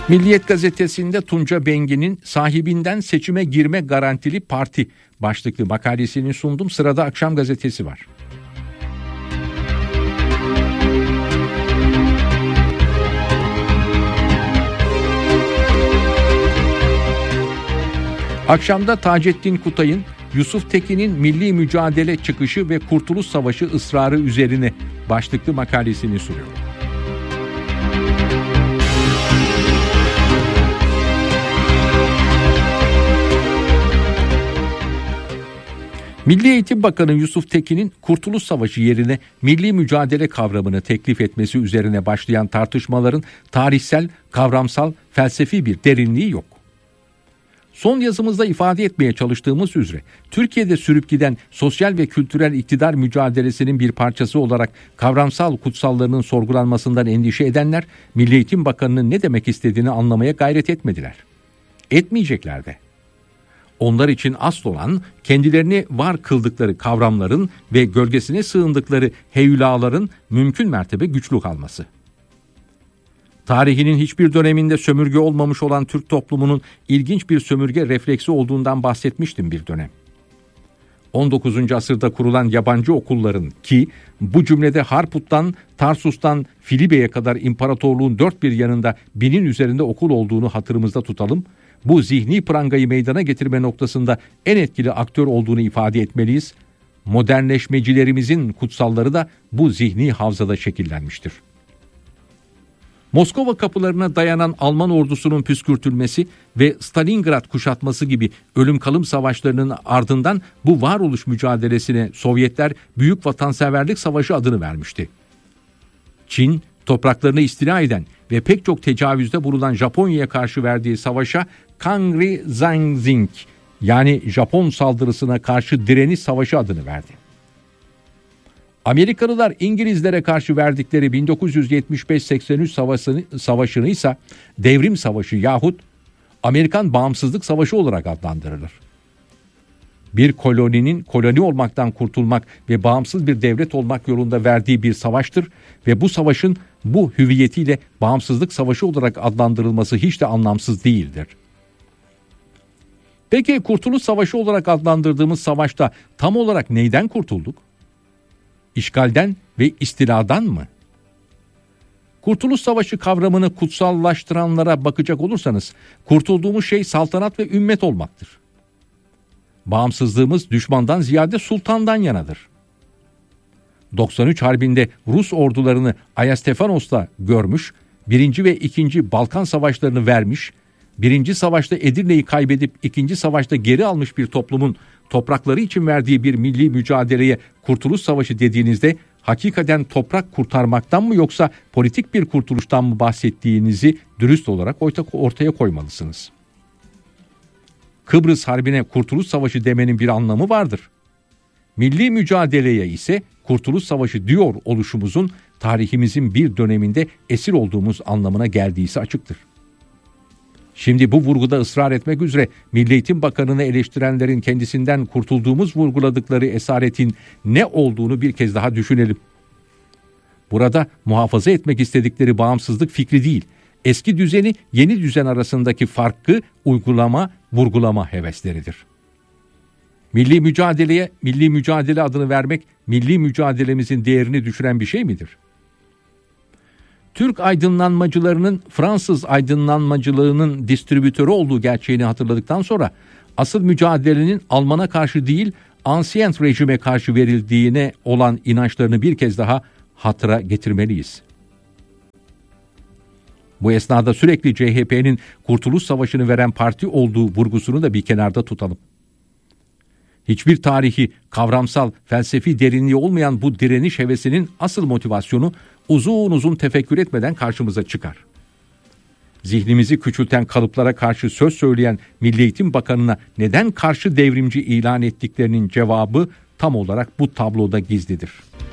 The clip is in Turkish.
Milliyet gazetesinde Tunca Bengi'nin sahibinden seçime girme garantili parti başlıklı makalesini sundum. Sırada Akşam gazetesi var. Akşamda Taceddin Kutay'ın Yusuf Tekin'in milli mücadele çıkışı ve Kurtuluş Savaşı ısrarı üzerine başlıklı makalesini sunuyor. Milli Eğitim Bakanı Yusuf Tekin'in Kurtuluş Savaşı yerine milli mücadele kavramını teklif etmesi üzerine başlayan tartışmaların tarihsel, kavramsal, felsefi bir derinliği yok. Son yazımızda ifade etmeye çalıştığımız üzere Türkiye'de sürüp giden sosyal ve kültürel iktidar mücadelesinin bir parçası olarak kavramsal kutsallarının sorgulanmasından endişe edenler Milli Eğitim Bakanı'nın ne demek istediğini anlamaya gayret etmediler. Etmeyecekler de. Onlar için asıl olan kendilerini var kıldıkları kavramların ve gölgesine sığındıkları heyulaların mümkün mertebe güçlü kalması. Tarihinin hiçbir döneminde sömürge olmamış olan Türk toplumunun ilginç bir sömürge refleksi olduğundan bahsetmiştim bir dönem. 19. asırda kurulan yabancı okulların ki bu cümlede Harput'tan, Tarsus'tan Filibe'ye kadar imparatorluğun dört bir yanında 1000'in üzerinde okul olduğunu hatırımızda tutalım. Bu zihni prangayı meydana getirme noktasında en etkili aktör olduğunu ifade etmeliyiz. Modernleşmecilerimizin kutsalları da bu zihni havzada şekillenmiştir. Moskova kapılarına dayanan Alman ordusunun püskürtülmesi ve Stalingrad kuşatması gibi ölüm kalım savaşlarının ardından bu varoluş mücadelesine Sovyetler Büyük Vatanseverlik Savaşı adını vermişti. Çin, topraklarını istila eden ve pek çok tecavüzde bulunan Japonya'ya karşı verdiği savaşa Kangri-Zhangzing yani Japon saldırısına karşı direniş savaşı adını verdi. Amerikalılar İngilizlere karşı verdikleri 1975-83 savaşını ise Devrim Savaşı yahut Amerikan Bağımsızlık Savaşı olarak adlandırılır. Bir koloninin koloni olmaktan kurtulmak ve bağımsız bir devlet olmak yolunda verdiği bir savaştır ve bu savaşın bu hüviyetiyle Bağımsızlık Savaşı olarak adlandırılması hiç de anlamsız değildir. Peki Kurtuluş Savaşı olarak adlandırdığımız savaşta tam olarak neyden kurtulduk? İşgalden ve istiladan mı? Kurtuluş Savaşı kavramını kutsallaştıranlara bakacak olursanız kurtulduğumuz şey saltanat ve ümmet olmaktır. Bağımsızlığımız düşmandan ziyade sultandan yanadır. 93 Harbi'nde Rus ordularını Ayastefanos'ta görmüş, 1. ve 2. Balkan Savaşlarını vermiş, 1. Savaşta Edirne'yi kaybedip 2. Savaşta geri almış bir toplumun toprakları için verdiği bir milli mücadeleye Kurtuluş Savaşı dediğinizde hakikaten toprak kurtarmaktan mı yoksa politik bir kurtuluştan mı bahsettiğinizi dürüst olarak ortaya koymalısınız. Kıbrıs Harbi'ne Kurtuluş Savaşı demenin bir anlamı vardır. Milli mücadeleye ise Kurtuluş Savaşı diyor oluşumuzun tarihimizin bir döneminde esir olduğumuz anlamına geldiyse açıktır. Şimdi bu vurguda ısrar etmek üzere Milli Eğitim Bakanı'nı eleştirenlerin kendisinden kurtulduğumuz vurguladıkları esaretin ne olduğunu bir kez daha düşünelim. Burada muhafaza etmek istedikleri bağımsızlık fikri değil, eski düzeni yeni düzen arasındaki farkı vurgulama hevesleridir. Milli mücadeleye milli mücadele adını vermek milli mücadelemizin değerini düşüren bir şey midir? Türk aydınlanmacılarının Fransız aydınlanmacılığının distribütörü olduğu gerçeğini hatırladıktan sonra asıl mücadelenin Alman'a karşı değil Ancient rejime karşı verildiğine olan inançlarını bir kez daha hatıra getirmeliyiz. Bu esnada sürekli CHP'nin Kurtuluş Savaşı'nı veren parti olduğu vurgusunu da bir kenarda tutalım. Hiçbir tarihi, kavramsal, felsefi derinliği olmayan bu direniş hevesinin asıl motivasyonu uzun uzun tefekkür etmeden karşımıza çıkar. Zihnimizi küçülten kalıplara karşı söz söyleyen Milli Eğitim Bakanı'na neden karşı devrimci ilan ettiklerinin cevabı tam olarak bu tabloda gizlidir.